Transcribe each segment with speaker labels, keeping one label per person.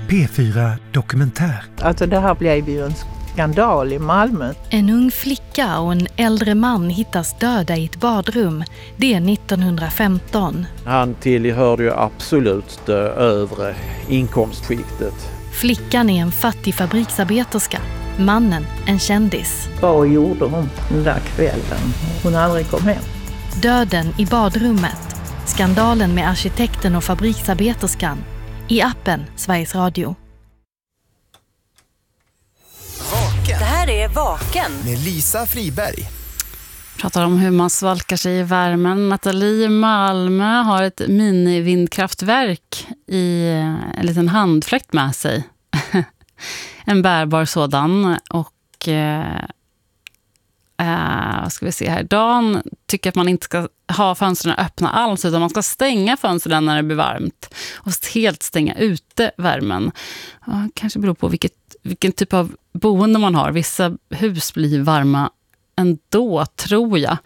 Speaker 1: P4 Dokumentär.
Speaker 2: Alltså det här blev ju en skandal i Malmö.
Speaker 3: En ung flicka och en äldre man hittas döda i ett badrum. Det är 1915.
Speaker 4: Han tillhörde ju absolut det övre inkomstskiktet.
Speaker 3: Flickan är en fattig fabriksarbeterska. Mannen en kändis.
Speaker 2: Vad gjorde hon den där kvällen? Hon aldrig kom hem.
Speaker 3: Döden i badrummet. Skandalen med arkitekten och fabriksarbeterskan. I appen Sveriges Radio.
Speaker 5: Vaken.
Speaker 6: Det här är Vaken.
Speaker 5: Med Lisa Friberg.
Speaker 7: Pratar om hur man svalkar sig i värmen. Nathalie i Malmö har ett mini-vindkraftverk i en liten handfläkt med sig. En bärbar sådan. Och vad ska vi se här. Dan tycker att man inte ska ha fönstren öppna alls, utan man ska stänga fönstren när det blir varmt. Och helt stänga ute värmen. Ja, kanske beror på vilken typ av boende man har. Vissa hus blir varma ändå, tror jag.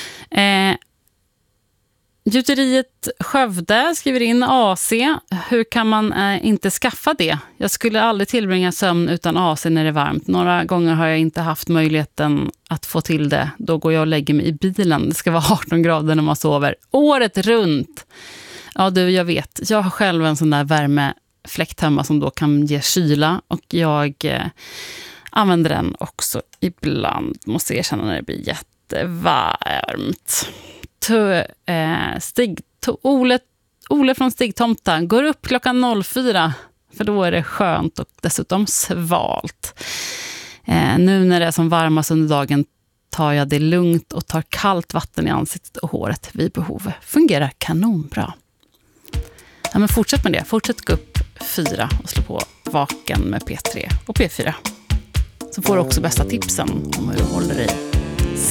Speaker 7: Gjuteriet Skövde skriver in AC. Hur kan man inte skaffa det? Jag skulle aldrig tillbringa sömn utan AC när det är varmt. Några gånger har jag inte haft möjligheten att få till det. Då går jag och lägger mig i bilen. Det ska vara 18 grader när man sover. Året runt. Ja du, jag vet. Jag har själv en sån där värmefläkt hemma som då kan ge kyla. Och jag använder den också ibland. Måste erkänna när det blir jättevarmt. Ole från Stigtomta går upp klockan 04, för då är det skönt och dessutom svalt. Nu när det är som varmast under dagen tar jag det lugnt och tar kallt vatten i ansiktet och håret vid behov. Fungerar kanonbra. Ja, men fortsätt med det. Fortsätt gå upp 4 och slå på Vaken med P3 och P4. Så får du också bästa tipsen om hur du håller dig